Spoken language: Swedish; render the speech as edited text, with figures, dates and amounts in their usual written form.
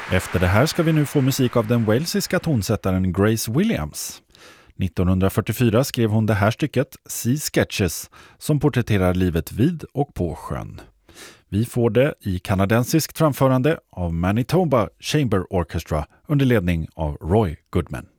Efter det här ska vi nu få musik av den walesiska tonsättaren Grace Williams. 1944 skrev hon det här stycket, Sea Sketches, som porträtterar livet vid och på sjön. Vi får det i kanadensiskt framförande av Manitoba Chamber Orchestra under ledning av Roy Goodman.